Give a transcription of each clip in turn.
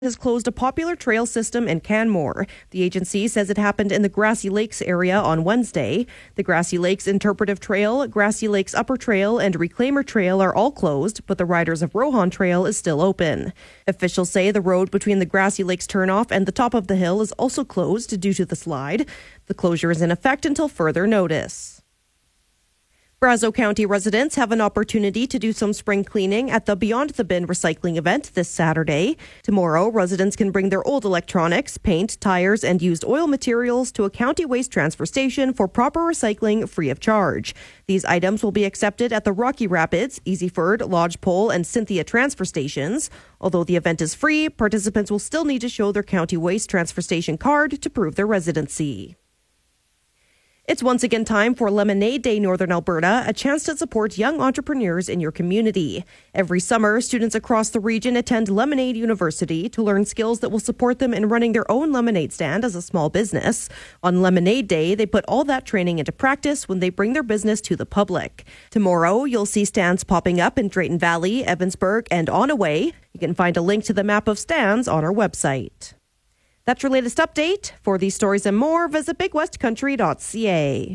has closed a popular trail system in Canmore. The agency says it happened in the Grassy Lakes area on Wednesday. The Grassy Lakes Interpretive Trail, Grassy Lakes Upper Trail, and Reclaimer Trail are all closed, but the Riders of Rohan Trail is still open. Officials say the road between the Grassy Lakes turnoff and the top of the hill is also closed due to the slide. The closure is in effect until further notice. Brazeau County residents have an opportunity to do some spring cleaning at the Beyond the Bin recycling event this Saturday. Tomorrow, residents can bring their old electronics, paint, tires, and used oil materials to a county waste transfer station for proper recycling free of charge. These items will be accepted at the Rocky Rapids, Easyford, Lodgepole, and Cynthia transfer stations. Although the event is free, participants will still need to show their county waste transfer station card to prove their residency. It's once again time for Lemonade Day Northern Alberta, a chance to support young entrepreneurs in your community. Every summer, students across the region attend Lemonade University to learn skills that will support them in running their own lemonade stand as a small business. On Lemonade Day, they put all that training into practice when they bring their business to the public. Tomorrow, you'll see stands popping up in Drayton Valley, Evansburg, and Onaway. You can find a link to the map of stands on our website. That's your latest update. For these stories and more, visit bigwestcountry.ca.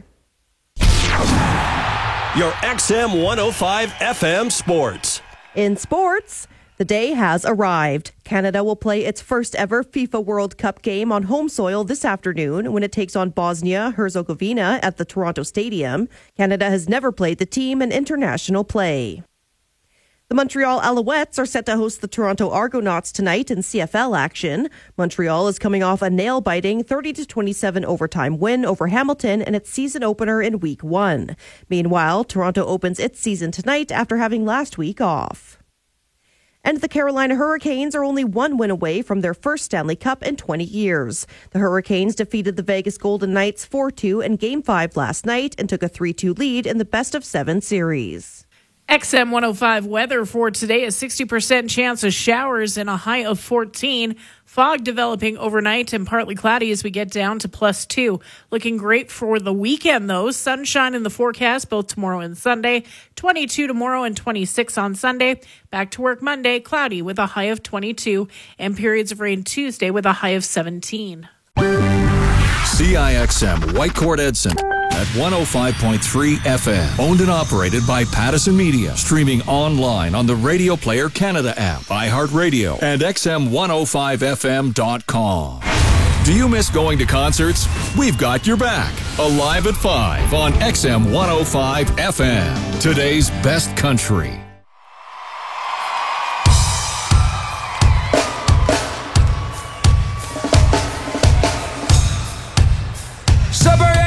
Your XM 105 FM Sports. In sports, the day has arrived. Canada will play its first ever FIFA World Cup game on home soil this afternoon when it takes on Bosnia-Herzegovina at the Toronto Stadium. Canada has never played the team in international play. The Montreal Alouettes are set to host the Toronto Argonauts tonight in CFL action. Montreal is coming off a nail-biting 30-27 overtime win over Hamilton in its season opener in Week 1. Meanwhile, Toronto opens its season tonight after having last week off. And the Carolina Hurricanes are only one win away from their first Stanley Cup in 20 years. The Hurricanes defeated the Vegas Golden Knights 4-2 in Game 5 last night and took a 3-2 lead in the best-of-7 series. XM 105 weather for today, a 60% chance of showers and a high of 14. Fog developing overnight and partly cloudy as we get down to +2. Looking great for the weekend, though. Sunshine in the forecast both tomorrow and Sunday. 22 tomorrow and 26 on Sunday. Back to work Monday, cloudy with a high of 22. And periods of rain Tuesday with a high of 17. CIXM Whitecourt Edson at 105.3 FM. Owned and operated by Pattison Media. Streaming online on the Radio Player Canada app, iHeartRadio, and XM105FM.com. Do you miss going to concerts? We've got your back. Alive at 5 on XM 105 FM. Today's best country. Suburb